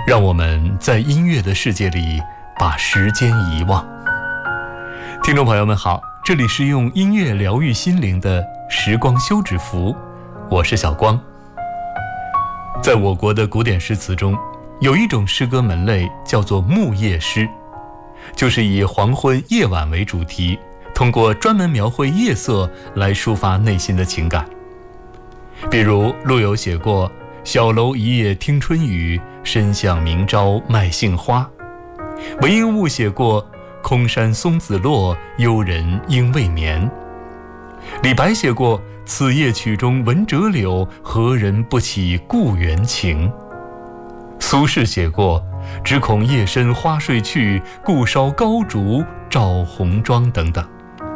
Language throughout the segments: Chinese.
让我们在音乐的世界里把时间遗忘。听众朋友们好，这里是用音乐疗愈心灵的时光休止符，我是小光。在我国的古典诗词中，有一种诗歌门类叫做暮夜诗，就是以黄昏夜晚为主题，通过专门描绘夜色来抒发内心的情感。比如陆游写过小楼一夜听春雨，深巷明朝卖杏花。韦应物写过空山松子落，幽人应未眠。李白写过此夜曲中闻折柳，何人不起故园情。苏轼写过只恐夜深花睡去，故烧高烛照红妆等等。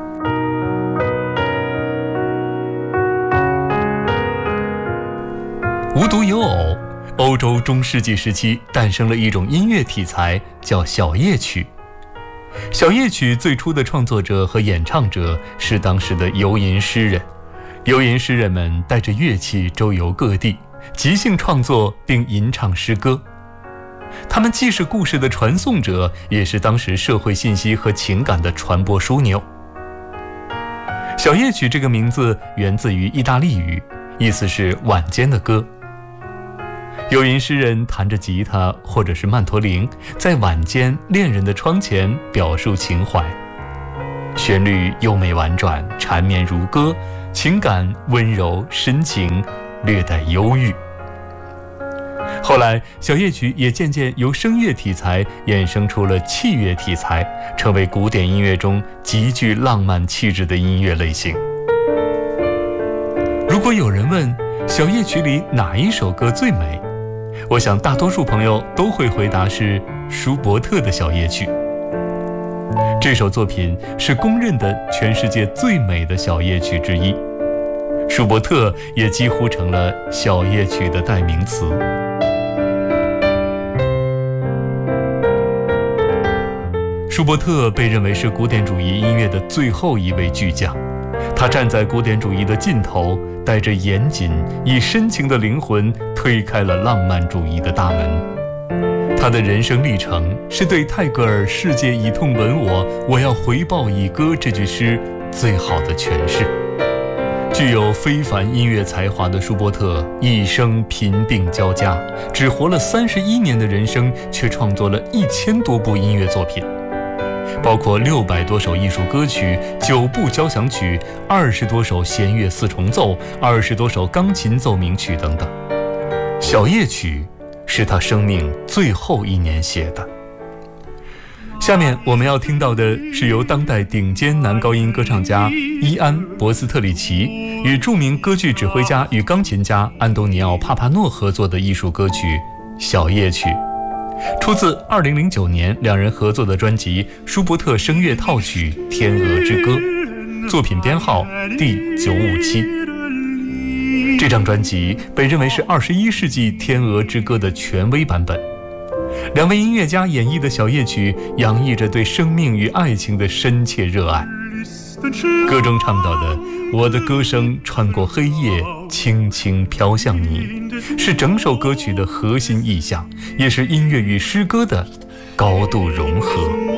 无独有偶，欧洲中世纪时期诞生了一种音乐题材，叫小夜曲。小夜曲最初的创作者和演唱者是当时的游吟诗人，游吟诗人们带着乐器周游各地，即兴创作并吟唱诗歌。他们既是故事的传颂者，也是当时社会信息和情感的传播枢纽。小夜曲这个名字源自于意大利语，意思是晚间的歌。游吟诗人弹着吉他或者是曼陀铃，在晚间恋人的窗前表述情怀，旋律优美婉转，缠绵如歌，情感温柔深情，略带忧郁。后来小夜曲也渐渐由声乐题材衍生出了器乐题材，成为古典音乐中极具浪漫气质的音乐类型。如果有人问小夜曲里哪一首歌最美，我想大多数朋友都会回答是舒伯特的小夜曲。这首作品是公认的全世界最美的小夜曲之一，舒伯特也几乎成了小夜曲的代名词。舒伯特被认为是古典主义音乐的最后一位巨匠，他站在古典主义的尽头，带着严谨以深情的灵魂推开了浪漫主义的大门。他的人生历程是对泰戈尔世界以痛吻我，我要回报以歌这句诗最好的诠释。具有非凡音乐才华的舒伯特一生贫病交加，只活了31年的人生，却创作了1000多部音乐作品，包括600多首艺术歌曲、9部交响曲、20多首弦乐四重奏、20多首钢琴奏鸣曲等等。小夜曲是他生命最后1年写的。下面我们要听到的是由当代顶尖男高音歌唱家伊安·博斯特里奇与著名歌剧指挥家与钢琴家安东尼奥·帕帕诺合作的艺术歌曲《小夜曲》，出自2009年两人合作的专辑《舒伯特声乐套曲《天鹅之歌》》，作品编号第957。这张专辑被认为是21世纪《天鹅之歌》的权威版本。两位音乐家演绎的小夜曲洋溢着对生命与爱情的深切热爱。歌中唱到的“我的歌声穿过黑夜，轻轻飘向你”，是整首歌曲的核心意象，也是音乐与诗歌的高度融合。